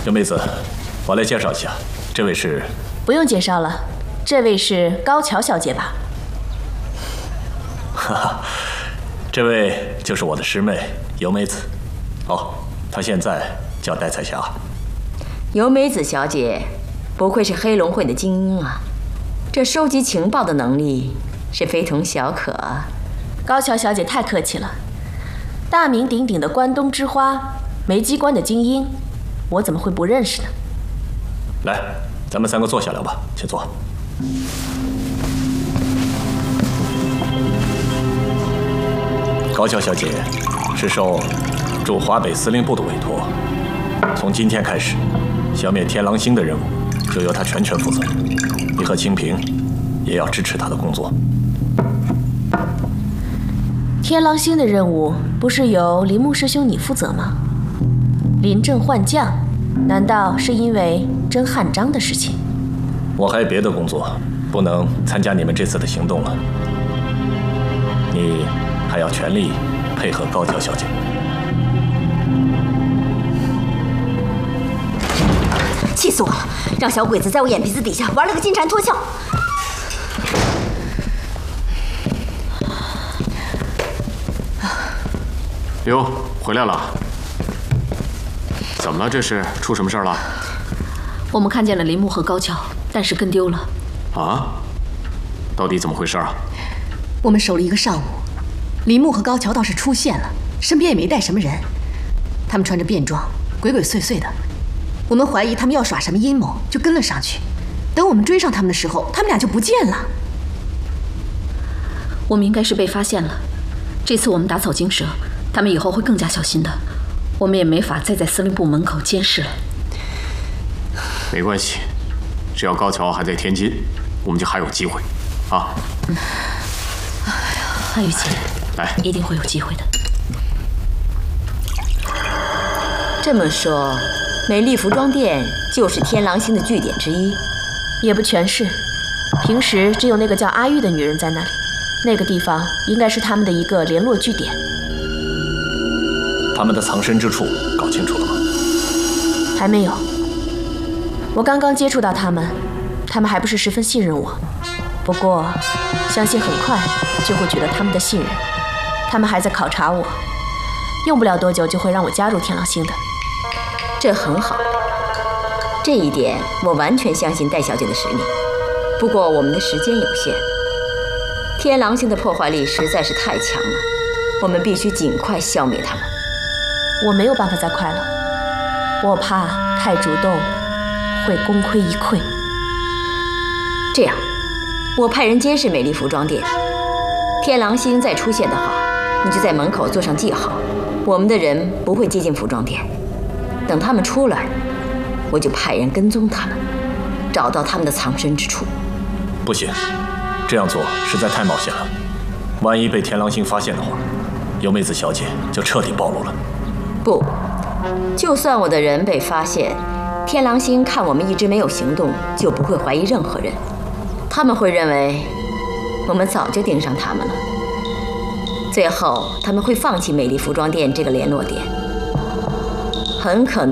刘妹子，我来介绍一下，这位是…… 不用介绍了，这位是高桥小姐吧？ 哈哈，这位就是我的师妹尤美子。哦，她现在叫戴彩霞。 尤美子小姐，不愧是黑龙会的精英啊，这收集情报的能力是非同小可啊。 高桥小姐太客气了，大名鼎鼎的关东之花，梅机关的精英，我怎么会不认识呢？ 来，咱们3个坐下聊吧，请坐。高桥小姐是受驻华北司令部的委托，从今天开始，消灭天狼星的任务就由她全权负责。你和清平也要支持她的工作。 天狼星的任务不是由林木师兄你负责吗？临阵换将，难道是因为甄汉章的事情？ 我还有别的工作，不能参加你们这次的行动了。你还要全力配合高桥小姐。 气死我了！让小鬼子在我眼皮子底下玩了个金蝉脱壳。 哟，回来了。怎么了？这是出什么事了？ 我们看见了林木和高桥，但是跟丢了。 啊？到底怎么回事啊？ 我们守了一个上午，林木和高桥倒是出现了，身边也没带什么人。他们穿着便装，鬼鬼祟祟的。我们怀疑他们要耍什么阴谋，就跟了上去。等我们追上他们的时候，他们俩就不见了。 我们应该是被发现了。这次我们打草惊蛇，他们以后会更加小心的。我们也没法再在司令部门口监视了。 没关系，只要高桥还在天津，我们就还有机会，啊！ 汉雨姐， 来， 一定会有机会的。 这么说，美丽服装店就是天狼星的据点之一？ 也不全是，平时只有那个叫阿玉的女人在那里，那个地方应该是他们的一个联络据点。 他们的藏身之处搞清楚了吗？ 还没有。我刚刚接触到他们还不是十分信任我。不过，相信很快就会取得他们的信任。他们还在考察我，用不了多久就会让我加入天狼星的。 这很好，这一点我完全相信戴小姐的实力。不过我们的时间有限，天狼星的破坏力实在是太强了，我们必须尽快消灭他们。 我没有办法再快了，我怕太主动会功亏一篑。 这样，我派人监视美丽服装店，天狼星再出现的话，你就在门口做上记号，我们的人不会接近服装店。等他们出来，我就派人跟踪他们，找到他们的藏身之处。 不行，这样做实在太冒险了。万一被天狼星发现的话，尤美子小姐就彻底暴露了。 不，就算我的人被发现，天狼星看我们一直没有行动，就不会怀疑任何人。他们会认为我们早就盯上他们了。最后，他们会放弃美丽服装店这个联络点，很可能